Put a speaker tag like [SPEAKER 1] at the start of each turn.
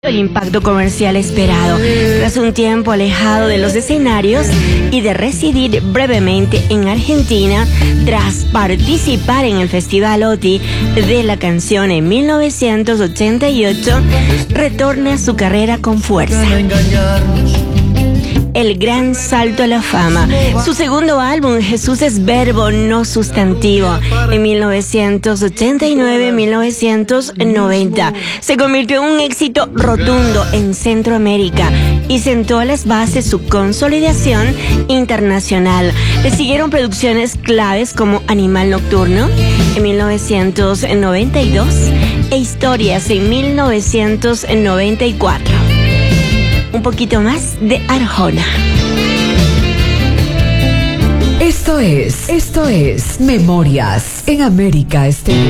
[SPEAKER 1] El impacto comercial esperado. Tras un tiempo alejado de los escenarios y de residir brevemente en Argentina, tras participar en el Festival OTI de la canción en 1988, retorna a su carrera con fuerza. El gran salto a la fama. Su segundo álbum, Jesús es verbo, no sustantivo, en 1989-1990, se convirtió en un éxito rotundo en Centroamérica y sentó las bases su consolidación internacional. Le siguieron producciones claves como Animal Nocturno en 1992 e Historias en 1994. Un poquito más de Arjona.
[SPEAKER 2] Esto es Memorias en América Estéreo.